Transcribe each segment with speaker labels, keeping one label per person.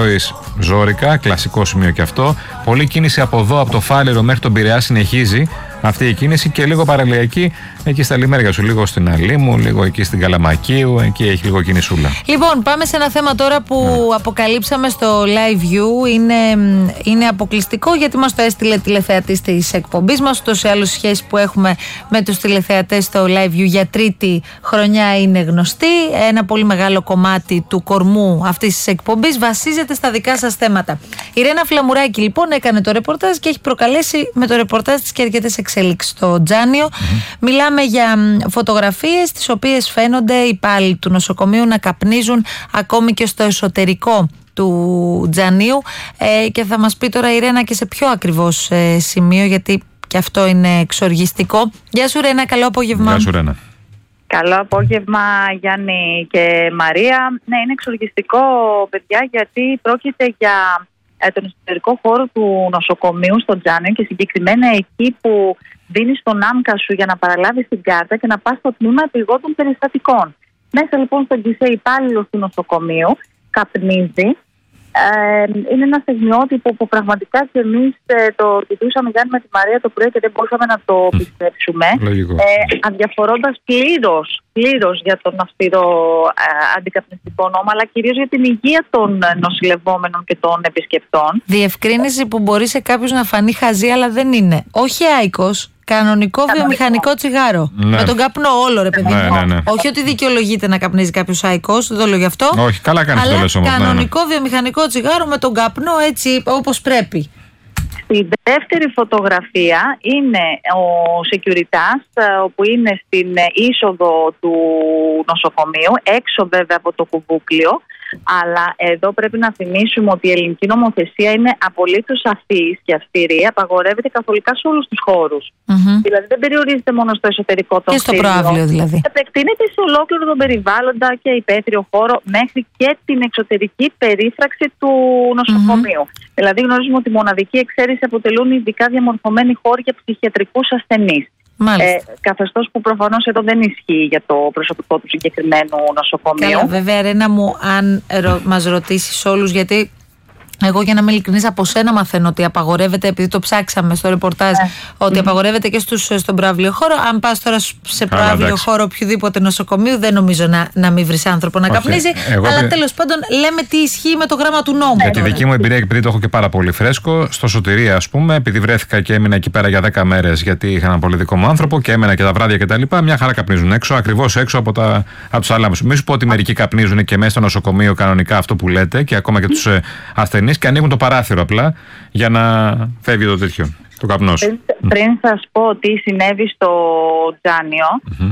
Speaker 1: Θρόης Ζόρικα, κλασικό σημείο και αυτό. Πολλή κίνηση από εδώ, από το Φάληρο μέχρι τον Πειραιά συνεχίζει αυτή η κίνηση και λίγο παραλιακή εκεί στα Λιμέρια σου, λίγο στην Αλήμου, λίγο εκεί στην Καλαμακίου, εκεί έχει λίγο κινησούλα.
Speaker 2: Λοιπόν, πάμε σε ένα θέμα τώρα που αποκαλύψαμε στο Live View. Είναι αποκλειστικό γιατί μας το έστειλε τηλεθεατής της εκπομπής μας. Ούτως ή άλλως η σχέση που έχουμε με τους τηλεθεατές στο Live View για τρίτη χρονιά είναι γνωστή. Ένα πολύ μεγάλο κομμάτι του κορμού αυτής της εκπομπής βασίζεται στα δικά σας θέματα. Η Ρένα Φλαμουράκη λοιπόν έκανε το ρεπορτάζ και έχει προκαλέσει με το ρεπορτάζ της και αρκετές εξελίξεις στο Τζάνιο. Μιλάμε για φωτογραφίες τις οποίες φαίνονται οι υπάλληλοι του νοσοκομείου να καπνίζουν ακόμη και στο εσωτερικό του Τζανίου, και θα μας πει τώρα η Ρένα και σε πιο ακριβώς σημείο, γιατί και αυτό είναι εξοργιστικό. Γεια σου Ρένα, καλό απόγευμα.
Speaker 1: Γεια σου Ρένα.
Speaker 3: Καλό απόγευμα Γιάννη και Μαρία. Ναι, είναι εξοργιστικό παιδιά, γιατί πρόκειται για τον εσωτερικό χώρο του νοσοκομείου στο Τζάνιο και συγκεκριμένα εκεί που δίνεις τον άμκα σου για να παραλάβεις την κάρτα και να πας στο τμήμα επιγόντων περιστατικών. Μέσα λοιπόν στον γκισέ υπάλληλος του νοσοκομείου καπνίζει. Είναι ένα στιγμιότυπο που πραγματικά και εμείς το κοιτούσαμε Γιάννη με τη Μαρία το πρωί και δεν μπορούσαμε να το πιστέψουμε. Αδιαφορώντας πλήρως για τον αυστηρό αντικαπνιστικό νόμο, αλλά κυρίως για την υγεία των νοσηλευόμενων και των επισκεπτών.
Speaker 2: Διευκρίνηση που μπορεί σε κάποιους να φανεί χαζή, αλλά δεν είναι. Όχι άϊκος. Κανονικό βιομηχανικό τσιγάρο. Ναι. Με τον καπνό όλο, ρε παιδί.
Speaker 1: Ναι.
Speaker 2: Όχι ότι δικαιολογείται να καπνίζει κάποιος άϊκος, δεν το λέω γι' αυτό.
Speaker 1: Όχι, καλά κάνεις το λες όμως.
Speaker 2: Κανονικό βιομηχανικό τσιγάρο με τον καπνό έτσι όπως πρέπει.
Speaker 3: Στη δεύτερη φωτογραφία είναι ο Securitas, όπου είναι στην είσοδο του νοσοκομείου, έξω βέβαια από το κουβούκλιο. Αλλά εδώ πρέπει να θυμίσουμε ότι η ελληνική νομοθεσία είναι απολύτως σαφής και αυστηρή, απαγορεύεται καθολικά σε όλους τους χώρους. Δηλαδή δεν περιορίζεται μόνο στο εσωτερικό των
Speaker 2: κτίριων. Και στο προαύλιο δηλαδή.
Speaker 3: Επεκτείνεται σε ολόκληρο τον περιβάλλοντα και υπαίθριο χώρο μέχρι και την εξωτερική περίφραξη του νοσοκομείου. Δηλαδή γνωρίζουμε ότι μοναδική εξαίρεση αποτελούν ειδικά διαμορφωμένοι χώροι για ψυχιατρικούς ασθενείς. Καθεστώς που προφανώς εδώ δεν ισχύει για το προσωπικό του συγκεκριμένου νοσοκομείου.
Speaker 2: Καλά, βέβαια Ρένα μου, αν μας ρωτήσεις όλους, γιατί εγώ για να είμαι ειλικρινής από σένα μαθαίνω ότι απαγορεύεται, επειδή το ψάξαμε στο ρεπορτάζ, ότι απαγορεύεται και στον προαύλιο χώρο. Αν πας τώρα σε προαύλιο χώρο οποιοδήποτε νοσοκομείου, δεν νομίζω να μην βρεις άνθρωπο να καπνίζει. Αλλά τέλος πάντων λέμε τι ισχύει με το γράμμα του νόμου.
Speaker 1: Για τη δική μου εμπειρία, επειδή το έχω και πάρα πολύ φρέσκο, στο Σωτηρία, ας πούμε, επειδή βρέθηκα και έμεινα εκεί πέρα για 10 μέρες, γιατί είχα έναν πολύ δικό μου άνθρωπο και έμεινα και τα βράδια κτλ. Μια χαρά καπνίζουν έξω, ακριβώς έξω από τους αλάμους. Μη σου πω ότι μερικοί καπνίζουν και μέσα στο νοσοκομείο κανονικά αυτό που λέτε και ακόμα και τους ασθενείς. Και ανοίγουν το παράθυρο απλά για να φεύγει το τέτοιο, το καπνός.
Speaker 3: Πριν σας πω τι συνέβη στο Τζάνιο,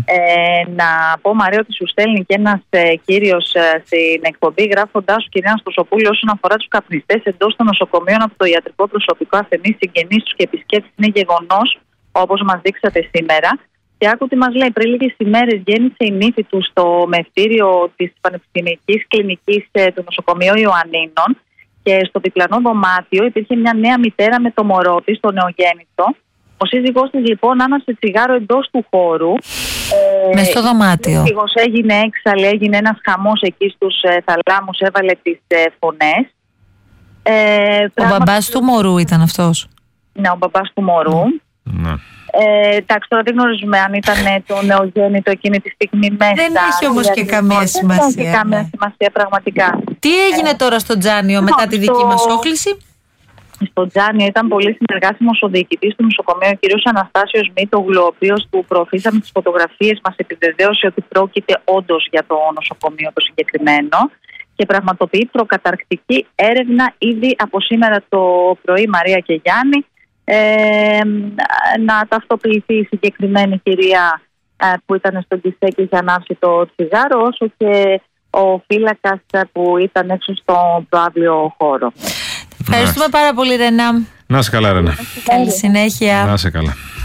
Speaker 3: να πω Μαρία ότι σου στέλνει και ένας κύριος στην εκπομπή γράφοντάς σου, κυρία Αναστοσοπούλη, όσον αφορά τους καπνιστές εντός των νοσοκομείων από το ιατρικό προσωπικό, ασθενείς, συγγενείς τους και επισκέπτες, είναι γεγονός όπως μας δείξατε σήμερα. Και άκου τι μας λέει, πριν λίγες ημέρες γέννησε η νύφη του στο μευτήριο της Πανεπιστημιακής Κλινικής του Νοσοκομείου Ιωαννίνων. Και στο διπλανό δωμάτιο υπήρχε μια νέα μητέρα με το μωρό της, το νεογέννητο. Ο σύζυγός της λοιπόν άναψε τσιγάρο εντός του χώρου.
Speaker 2: Μες στο δωμάτιο. Ο
Speaker 3: σύζυγος έγινε έξαλλη, έγινε ένας χαμός εκεί στους θαλάμους, έβαλε τις φωνές.
Speaker 2: Ο μπαμπάς του μωρού ήταν αυτός.
Speaker 3: Ναι, ο μπαμπάς του μωρού. Εντάξει, τώρα δεν γνωρίζουμε αν ήταν το νεογέννητο εκείνη τη στιγμή μέσα.
Speaker 2: Δεν έχει όμως και καμία σημασία.
Speaker 3: Δεν έχει καμία σημασία πραγματικά.
Speaker 2: Τι έγινε τώρα στο Τζάνιο μετά τη δική μας όχληση?
Speaker 3: Στο Τζάνιο ήταν πολύ συνεργάσιμος ο διοικητής του νοσοκομείου, ο κ. Αναστάσιος Μήτογλου, ο οποίος του προωθήσαμε τις φωτογραφίες, μας επιβεβαίωσε ότι πρόκειται όντως για το νοσοκομείο το συγκεκριμένο και πραγματοποιεί προκαταρκτική έρευνα ήδη από σήμερα το πρωί, Μαρία και Γιάννη, να ταυτοποιηθεί η συγκεκριμένη κυρία που ήταν στον γκισέ και είχε ανάψει το τσιγάρο, όσο και ο φύλακας που ήταν έξω στο προαύλιο χώρο.
Speaker 2: Ευχαριστούμε πάρα πολύ Ρένα.
Speaker 1: Να είσαι καλά Ρένα.
Speaker 2: Καλή συνέχεια.
Speaker 1: Να είσαι καλά.